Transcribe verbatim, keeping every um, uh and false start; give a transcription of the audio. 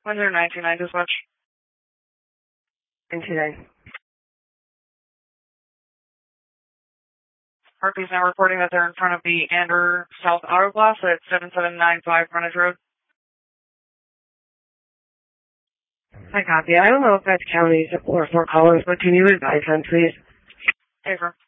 one zero nine two nine dispatch. nine two nine. Hartley's now reporting that they're in front of the Ander South Auto Glass at seven seven nine five Frontage Road. I copy. I don't know if that's counties or Fort Collins, but can you advise them, please? Paper.